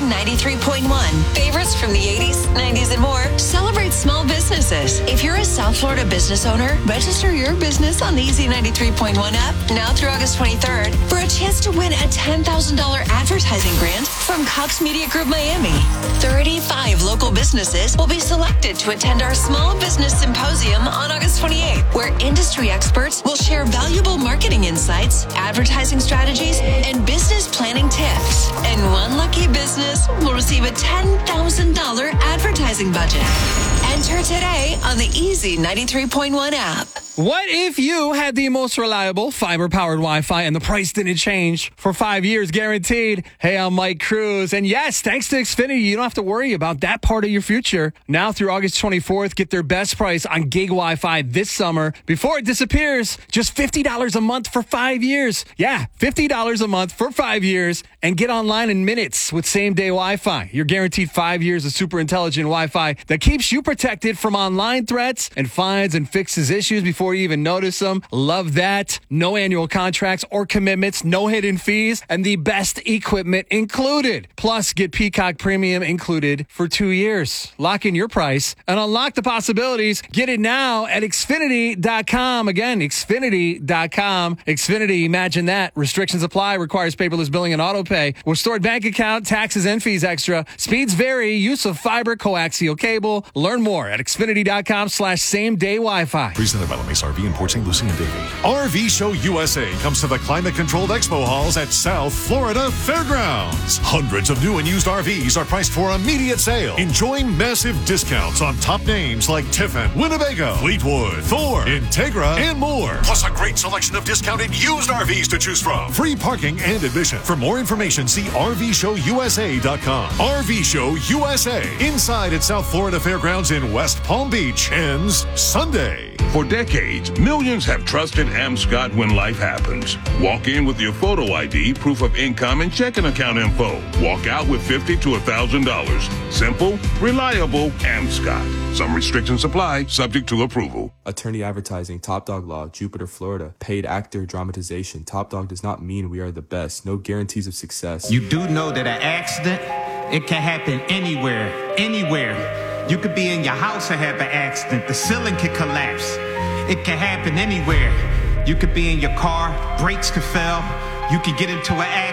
93.1. Favorites from the 80s, 90s, and more. Celebrate small businesses. If you're a South Florida business owner, register your business on the Easy 93.1 app now through August 23rd for a chance to win a $10,000 advertising grant from Cox Media Group Miami. 35 local businesses will be selected to attend our Small Business Symposium on August 28th, where industry experts will share valuable marketing insights, advertising strategies, and business planning tips. And one lucky business will receive a $10,000 advertising budget. Enter today on the Easy 93.1 app. What if you had the most reliable fiber-powered Wi-Fi and the price didn't change for 5 years guaranteed? Hey, I'm Mike Cruz. And yes, thanks to Xfinity, you don't have to worry about that part of your future. Now through August 24th, get their best price on gig Wi-Fi this summer before it disappears. Just $50 a month for 5 years. Yeah, $50 a month for 5 years and get online in minutes with same-day Wi-Fi. You're guaranteed 5 years of super intelligent Wi-Fi that keeps you protected from online threats and finds and fixes issues before you even notice them. Love that. No annual contracts or commitments, no hidden fees, and the best equipment included. Plus, get Peacock Premium included for 2 years. Lock in your price and unlock the possibilities. Get it now at Xfinity.com. Again, Xfinity.com. Xfinity, imagine that. Restrictions apply. Requires paperless billing and auto pay. With stored bank account, taxes, and fees extra. Speeds vary. Use of fiber, coaxial cable. Learn more at Xfinity.com/same-day Wi-Fi. Presented by LeMace RV in Port St. Lucie and Davie. RV Show USA comes to the climate-controlled expo halls at South Florida Fairgrounds. Hundreds of new and used RVs are priced for immediate sale. Enjoy massive discounts on top names like Tiffin, Winnebago, Fleetwood, Thor, Integra, and more. Plus a great selection of discounted used RVs to choose from. Free parking and admission. For more information, see RVShowUSA.com. RV Show USA, inside at South Florida Fairgrounds in West Palm Beach, ends Sunday. For decades, millions have trusted Amscot when life happens. Walk in with your photo ID, proof of income, and checking account info. Walk out with $50 to $1,000. Simple, reliable, Amscot. Some restrictions apply, subject to approval. Attorney Advertising, Top Dog Law, Jupiter, Florida. Paid actor, dramatization. Top Dog does not mean we are the best. No guarantees of success. You do know that an accident, it can happen anywhere. You could be in your house and have an accident. The ceiling could collapse. It can happen anywhere. You could be in your car, brakes could fail. You could get into an accident.